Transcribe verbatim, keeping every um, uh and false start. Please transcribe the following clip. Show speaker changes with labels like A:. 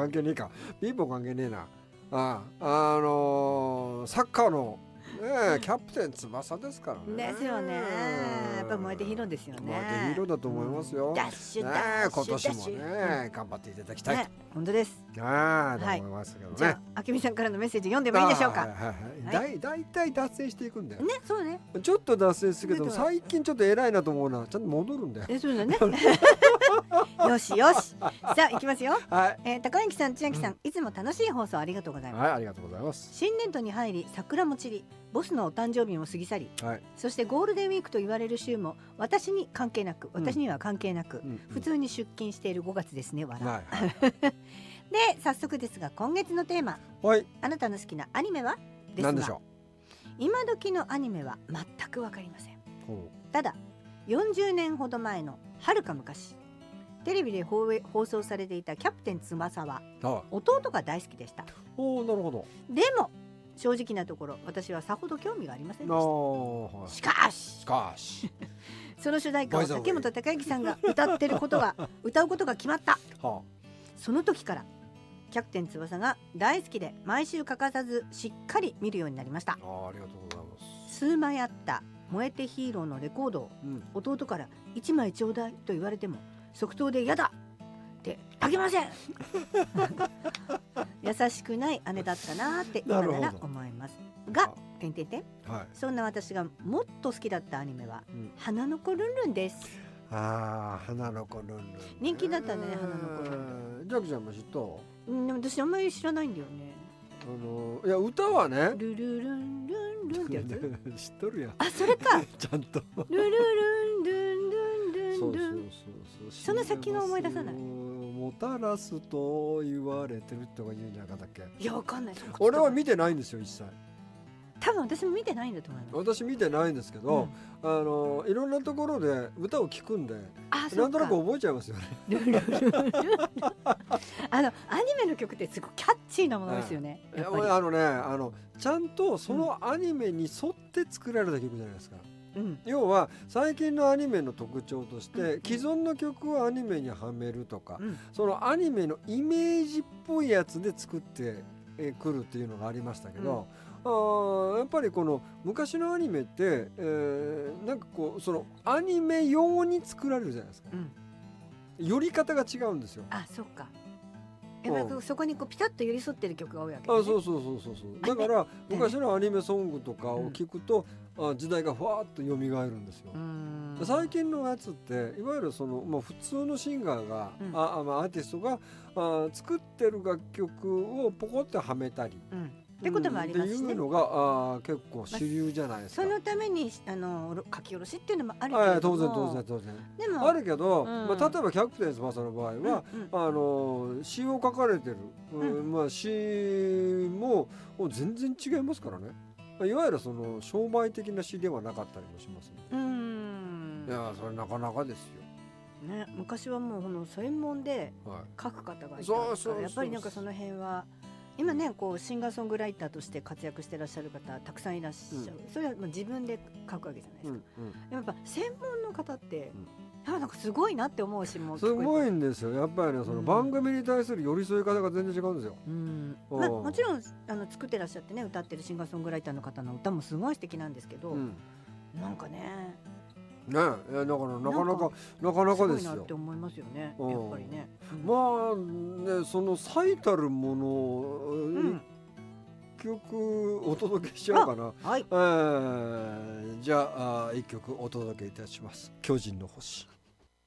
A: 関係ねえか。貧乏関係ねえな。ああ、あのー、サッカーのねえキャプテン翼ですからね。
B: ですよね。やっぱ燃えてヒーローですよね。
A: 燃えてヒーローだと思いますよ。
B: うん、ダッシュ
A: ね
B: ダッシュ
A: 今年もね、
B: うん、
A: 頑張っていただきたいと、
B: ね、本当です。
A: ああ、と思いますけどね。
B: じゃああきみさんからのメッセージ読んでもいいでしょうか。
A: はいはいはい、だいだいたい脱線していくんだよ
B: ね。そうね。
A: ちょっと脱線するけど最近ちょっと偉いなと思うのはちゃんと戻るんだよ。
B: え、そうだね。よしよし。さあ行きますよ。
A: はい。
B: えー、高之さん、千秋さん、うん、いつも楽しい放送ありがとうございます。
A: はい、ありがとうございます。
B: 新年度に入り桜も散り、ボスのお誕生日も過ぎ去り、
A: はい、そ
B: してゴールデンウィークと言われる週も私に関係なく、私には関係なく、うん、普通に出勤しているごがつですね。笑、はいはい、で早速ですが今月のテーマ、はい、あなたの好きなアニメはですが、何でしょう。今時のアニメは全くわかりません。ただよんじゅうねんほど前のはるか昔テレビで放送されていたキャプテン翼は弟が大好きでした。おー、なるほど。でも正直なところ私はさほど興味がありませんでした。はい、しかししかしその主題歌を竹本孝之さんが歌ってることが歌うことが決まった、はあ、その時からキャプテン翼が大好きで毎週欠かさずしっかり見るようになりました。 あ, ありがとうございます。数枚あった燃えてヒーローのレコードを、うん、弟からいちまいちょうだいと言われても即答でやだってあげません。優しくない姉だったなって今なら思いますが、てんてんてん、はい、そんな私がもっと好きだったアニメは、うん、花の子ルンルンです。あー、花の子ルンルン、ね、人気だったね、花の子ルンルン。
A: ジャックちゃんも知った？
B: うん、でも私あんまり知らないんだよね。
A: あのいや歌はね、
B: ルルルンルンルンってや
A: つ知っとるやん。
B: あ、それか。
A: ちゃんと
B: ルルルンルンルンルン。そうそうそうそう。その先が思い出さない。
A: もたらすと言われてるとか言うんじゃなかったっけ？
B: いや、わかんない。
A: 俺は見てないんですよ、一切。
B: 多分私も見てないんだと思います。
A: 私見てないんですけど、うん、あのいろんなところで歌を聞くんで、なんとなく覚えちゃいますよね。ルルルルあのアニメの曲ってすごいキャッチーなものですよね。 はい、やっぱりあのね、あのちゃんとそのアニメに沿って作られた曲じゃないですか。うん、要は最近のアニメの特徴として、うん、既存の曲をアニメにはめるとか、うん、そのアニメのイメージっぽいやつで作ってくるっていうのがありましたけど、うん、あやっぱりこの昔のアニメって、えー、なんかこうそのアニメ用に作られるじゃないですか、うん、寄り方が違うんですよ。
B: あ、そっか。やっぱりそこにこうピタッと寄り添ってる曲が多いわけ、ね、
A: あ、そうそうそうそうそう。だから昔のアニメソングとかを聞くと、うん、あ時代がふわっと蘇るんですよ。最近のやつっていわゆるその、まあ、普通のシンガーが、うん、あまあ、アーティストがあ作ってる楽曲をポコってはめたり、うん、
B: ってこともありますしね。
A: っていうのがあ結構主流じゃないですか。
B: そのためにあの書き下ろしっていうのもあるけ
A: ども、当然当然当然でもあるけど、うん、まあ、例えばキャプテン翼の場合は、うんうん、あの詩を書かれてる、うんまあ、詩も全然違いますからね。いわゆるその商売的な詩ではなかったりもしますね。うん、いやそれなかなかですよ。
B: ね、昔はもうこの専門で書く方がいたからやっぱりなんかその辺は今ねこうシンガーソングライターとして活躍してらっしゃる方たくさんいらっしゃる、うん、それはまあ自分で書くわけじゃないですか、うんうん、やっぱ専門の方って、うん、なんかすごいなって思うしもう
A: すごいんですよ。やっぱりねその番組に対する寄り添い方が全然違うんですよ、うん
B: まあ、もちろんあの作ってらっしゃってね歌ってるシンガーソングライターの方の歌もすごい素敵なんですけど、うん、なんかね
A: ね、いやだからなかなかなかなかですよ。すごいな
B: って思いますよね、やっぱりね、
A: うん、まあねその最たるものを、うん、一曲お届けしちゃおうかな。はい、えー、じゃあ一曲お届けいたします。巨人の星。